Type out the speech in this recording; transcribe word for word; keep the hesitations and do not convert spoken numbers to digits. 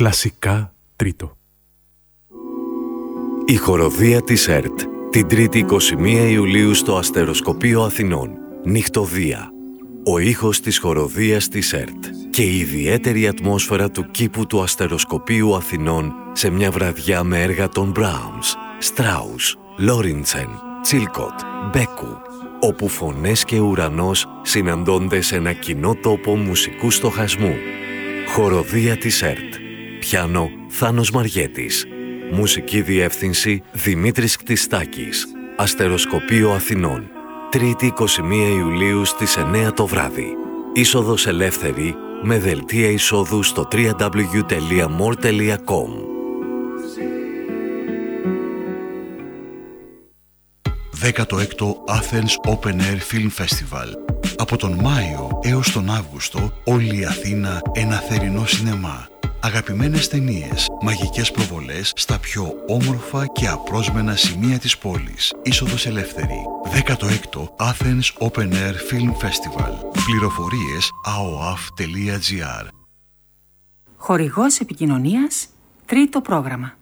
Κλασικά τρίτο. Η χοροδία της ΕΡΤ την Τρίτη εικοστή πρώτη Ιουλίου στο Αστεροσκοπείο Αθηνών. Νυχτωδία. Ο ήχος της χοροδίας της ΕΡΤ και η ιδιαίτερη ατμόσφαιρα του κήπου του Αστεροσκοπείου Αθηνών σε μια βραδιά με έργα των Brahms, Strauss, Λόριντσεν, Τσίλκοτ, Μπέκου, όπου φωνές και ουρανός συναντώνται σε ένα κοινό τόπο μουσικού στοχασμού. Χοροδία της ΕΡΤ. Πιάνο Θάνος Μαριέτης. Μουσική διεύθυνση Δημήτρης Κτιστάκης. Αστεροσκοπείο Αθηνών. Τρίτη εικοστή πρώτη Ιουλίου στις εννέα το βράδυ. Είσοδος ελεύθερη με δελτία εισόδου στο double-u double-u double-u τελεία more τελεία com. δέκατο έκτο Athens Open Air Film Festival. Από τον Μάιο έως τον Αύγουστο, όλη η Αθήνα ένα θερινό σινεμά. Αγαπημένες ταινίες, μαγικές προβολές στα πιο όμορφα και απρόσμενα σημεία της πόλης. Είσοδος ελεύθερη. δέκατο έκτο Athens Open Air Film Festival. Πληροφορίες a o a f τελεία g r. Χορηγός επικοινωνίας, τρίτο πρόγραμμα.